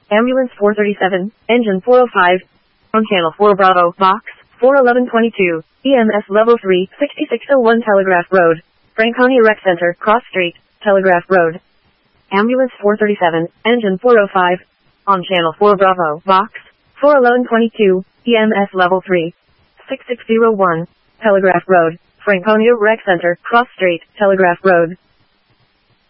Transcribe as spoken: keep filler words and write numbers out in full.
Ambulance four thirty-seven, engine four oh five. On channel four Bravo, box, four eleven twenty-two, E M S level three, sixty-six oh one Telegraph Road. Franconia Rec Center, Cross Street, Telegraph Road. Ambulance four thirty-seven, engine four oh five. On channel four Bravo, box, four eleven twenty-two, E M S level three, sixty-six oh one, Telegraph Road. Franconia Rec Center, Cross Street, Telegraph Road.